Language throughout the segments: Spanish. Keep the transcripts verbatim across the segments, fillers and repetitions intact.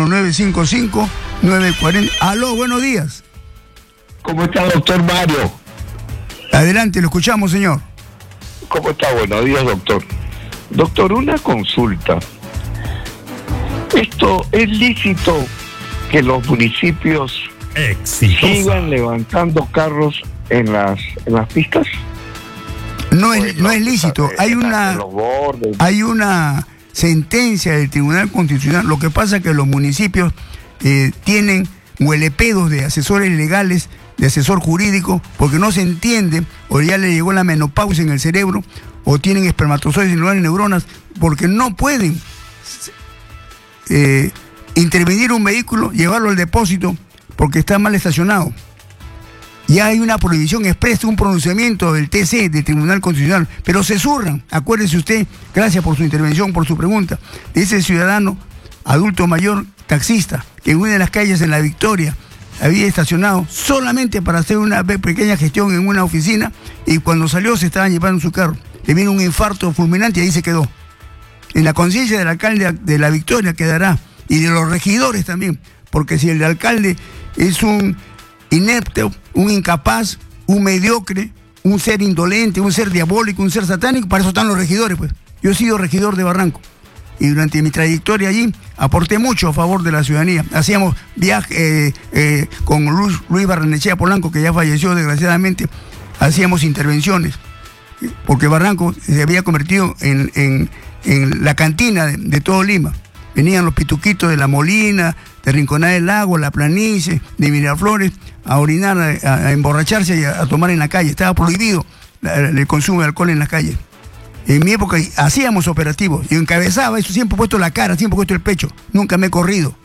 cero nueve cinco cinco, nueve cuatro cero. Aló, buenos días. ¿Cómo está, doctor Mario? Adelante, lo escuchamos, señor. ¿Cómo está? Buenos días, doctor. Doctor, una consulta. ¿Esto es lícito que los municipios Exitosa. sigan levantando carros en las, en las pistas? No es, no es lícito. Hay una, hay una sentencia del Tribunal Constitucional. Lo que pasa es que los municipios eh, tienen huelepedos de asesores legales, de asesor jurídico, porque no se entiende, o ya le llegó la menopausia en el cerebro, o tienen espermatozoides y neuronas, porque no pueden eh, intervenir un vehículo, llevarlo al depósito, porque está mal estacionado. Ya hay una prohibición expresa, un pronunciamiento del T C, del Tribunal Constitucional, pero se zurran. Acuérdese usted, gracias por su intervención, por su pregunta, de ese ciudadano adulto mayor, taxista, que en una de las calles en La Victoria había estacionado solamente para hacer una pequeña gestión en una oficina, y cuando salió se estaban llevando su carro. Le vino un infarto fulminante y ahí se quedó. En la conciencia del alcalde de La Victoria quedará, y de los regidores también, porque si el alcalde es un inepto, un incapaz, un mediocre, un ser indolente, un ser diabólico, un ser satánico, para eso están los regidores, pues. Yo he sido regidor de Barranco, y durante mi trayectoria allí aporté mucho a favor de la ciudadanía. Hacíamos viajes eh, eh, con Luis, Luis Barrenechea Polanco, que ya falleció desgraciadamente, hacíamos intervenciones, porque Barranco se había convertido en, en, en la cantina de, de todo Lima. Venían los pituquitos de La Molina, de Rinconada del Lago, La Planicie, de Miraflores, a orinar, a, a emborracharse y a, a tomar en la calle. Estaba prohibido la, el consumo de alcohol en la calle. En mi época hacíamos operativos, yo encabezaba eso, siempre he puesto la cara, siempre he puesto el pecho, nunca me he corrido.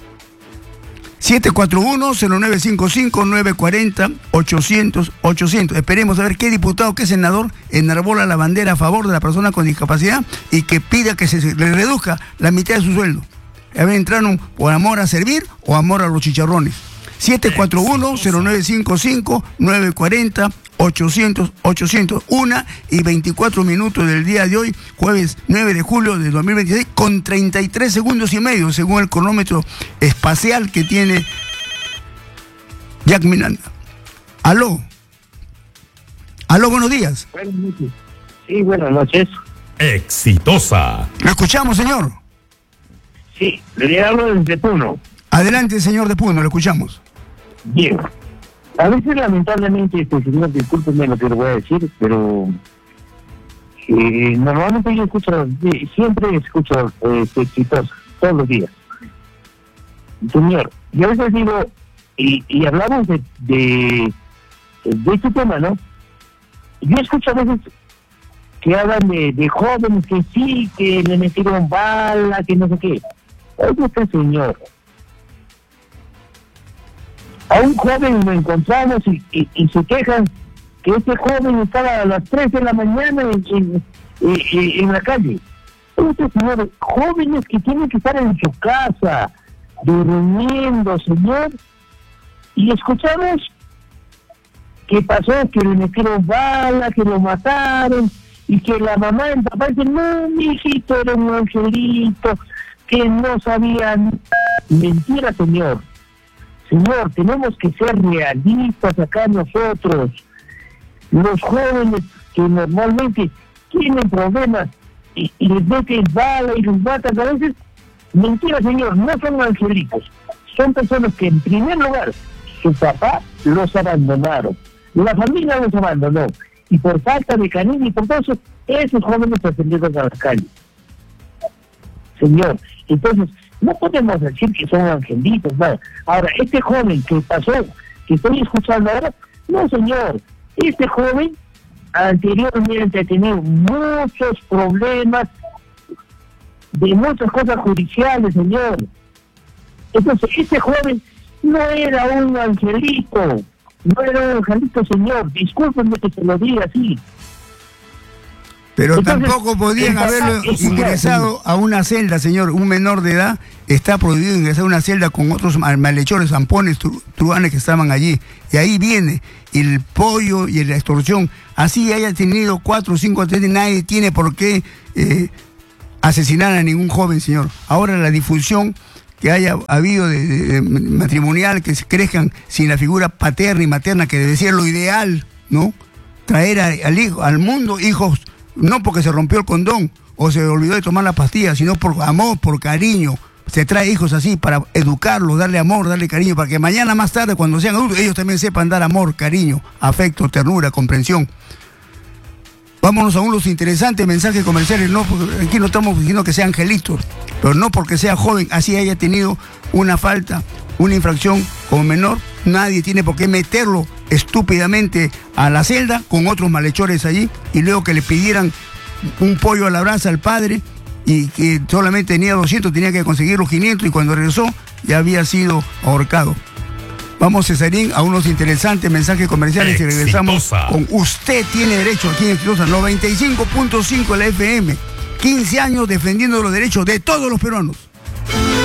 siete cuatro uno, cero nueve cinco cinco, nueve cuatro cero, ochocientos, ochocientos. Esperemos a ver qué diputado, qué senador enarbola la bandera a favor de la persona con discapacidad y que pida que se le reduzca la mitad de su sueldo. A ver, entraron por amor a servir o amor a los chicharrones. siete cuatro uno, cero nueve cinco cinco, nueve cuatro cero, ochocientos, ochocientos. Una y veinticuatro minutos del día de hoy, jueves nueve de julio de dos mil veintiséis, con treinta y tres segundos y medio, según el cronómetro espacial que tiene Jack Miranda. Aló. Aló, buenos días. Buenas noches. Sí, buenas noches. Exitosa. ¿Lo escuchamos, señor? Sí, le hablo desde Puno. Adelante, señor de Puno, lo escuchamos. Bien. A veces, lamentablemente, este señor, discúlpenme lo que le voy a decir, pero eh, normalmente yo escucho, siempre escucho eh, Exitosa, todos los días. Señor, yo a veces digo, y, y hablamos de, de, de este tema, ¿no? Yo escucho a veces que hablan de, de jóvenes que sí, que le metieron bala, que no sé qué. Oye, este señor, a un joven lo encontramos y, y, y se quejan que este joven estaba a las tres de la mañana en, en, en, en la calle. Este señor, jóvenes que tienen que estar en su casa, durmiendo, señor, y escuchamos que pasó, que le metieron bala, que lo mataron, y que la mamá y el papá dicen, no, mi hijito era un angelito, que no sabían. Mentira, señor. Señor, tenemos que ser realistas acá nosotros. Los jóvenes que normalmente tienen problemas y, y les meten bala y los matan a veces, mentira, señor, no son angelitos. Son personas que, en primer lugar, su papá los abandonaron. La familia los abandonó. Y por falta de cariño y por todo eso, esos jóvenes se ascendieron a la calle. Señor, entonces, no podemos decir que son angelitos, nada. Ahora, este joven que pasó, que estoy escuchando ahora, no, señor, este joven anteriormente ha tenido muchos problemas de muchas cosas judiciales, señor. Entonces, este joven no era un angelito, no era un angelito, señor, discúlpenme que se lo diga así. Pero Entonces, tampoco podían haberlo es ingresado a una celda, señor. Un menor de edad está prohibido ingresar a una celda con otros malhechores, zampones, tru, truanes que estaban allí. Y ahí viene el pollo y la extorsión. Así haya tenido cuatro o cinco atentes, nadie tiene por qué eh, asesinar a ningún joven, señor. Ahora la difusión que haya habido de, de, de matrimonial, que se crezcan sin la figura paterna y materna, que debe ser lo ideal, ¿no? Traer a, al hijo, al mundo hijos, no porque se rompió el condón o se olvidó de tomar la pastilla, sino por amor, por cariño. Se trae hijos así para educarlos, darle amor, darle cariño, para que mañana más tarde, cuando sean adultos, ellos también sepan dar amor, cariño, afecto, ternura, comprensión. Vámonos a unos interesantes mensajes comerciales. No, porque aquí no estamos diciendo que sea angelito, pero no porque sea joven, así haya tenido una falta, una infracción como menor, nadie tiene por qué meterlo estúpidamente a la celda con otros malhechores allí y luego que le pidieran un pollo a la brasa al padre y que solamente tenía doscientos, tenía que conseguir los quinientos y cuando regresó ya había sido ahorcado. Vamos, Cesarín, a unos interesantes mensajes comerciales Exitosa. Y regresamos con Usted Tiene Derecho aquí en Exitosa noventa y cinco punto cinco la F M. quince años defendiendo los derechos de todos los peruanos.